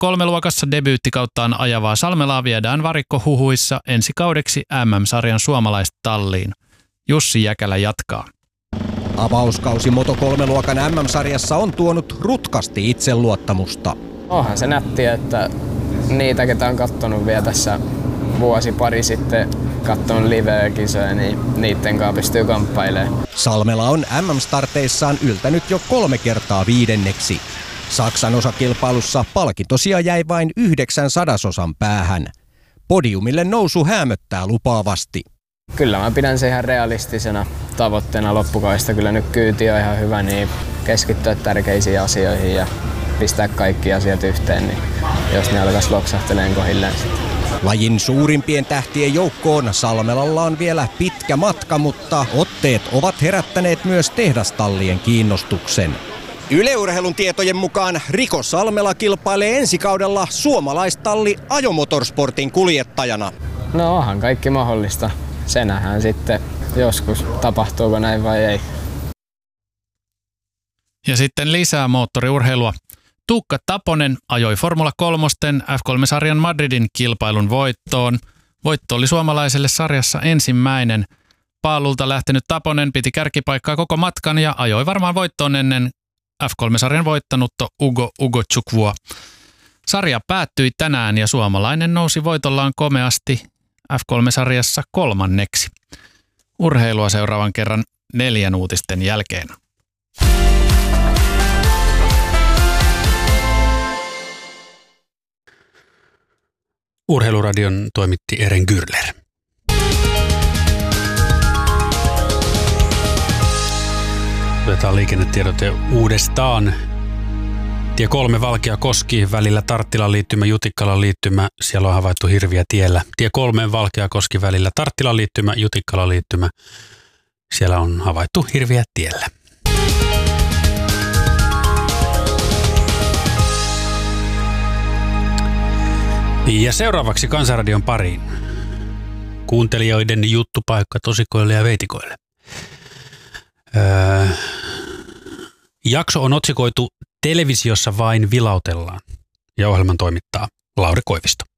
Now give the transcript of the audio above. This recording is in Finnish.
3-luokassa debyyttikauttaan ajavaa Salmelaa viedään varikkohuhuissa ensi kaudeksi MM-sarjan suomalaistalliin. Jussi Jäkälä jatkaa. Avauskausi Moto3-luokan MM-sarjassa on tuonut rutkasti itseluottamusta. Onhan se nättiä, että niitä, ketä on kattonut vielä tässä vuosi pari sitten katsonut live-kisoja, niin niiden kanssa pystyy kamppailemaan. Salmela on MM-starteissaan yltänyt jo 3 kertaa 5. Saksan osakilpailussa palkintosia jäi vain 9/100 päähän. Podiumille nousu häämöttää lupaavasti. Kyllä mä pidän se ihan realistisena tavoitteena loppukaudesta. Kyllä nyt kyyti on ihan hyvä, niin keskittyä tärkeisiin asioihin ja pistää kaikki asiat yhteen, niin jos ne alkaisi loksahteleen kohilleen sitten. Lajin suurimpien tähtien joukkoon Salmelalla on vielä pitkä matka, mutta otteet ovat herättäneet myös tehdastallien kiinnostuksen. Yle Urheilun tietojen mukaan Rico Salmela kilpailee ensi kaudella suomalaistalli Ajomotorsportin kuljettajana. No onhan kaikki mahdollista. Se nähdään sitten joskus, tapahtuuko näin vai ei. Ja sitten lisää moottoriurheilua. Tuukka Taponen ajoi Formula 3 F3-sarjan Madridin kilpailun voittoon. Voitto oli suomalaiselle sarjassa ensimmäinen. Paalulta lähtenyt Taponen piti kärkipaikkaa koko matkan ja ajoi varmaan voittoon ennen F3-sarjan voittanutta Ugo Chukvua. Sarja päättyi tänään ja suomalainen nousi voitollaan komeasti F3-sarjassa 3. Urheilua seuraavan kerran 4 uutisten jälkeen. Urheiluradion toimitti Eren Gürler. Otetaan liikennetiedote uudestaan. Tie 3 Valkeakoski välillä Tarttilan liittymä, Jutikkalan liittymä. Siellä on havaittu hirviä tiellä. Tie 3 Valkeakoski välillä Tarttilan liittymä, Jutikkalan liittymä. Siellä on havaittu hirviä tiellä. Ja seuraavaksi Kansanradion pariin. Kuuntelijoiden juttupaikka tosikoille ja veitikoille. Jakso on otsikoitu Televisiossa vain vilautellaan ja ohjelman toimittaa Lauri Koivisto.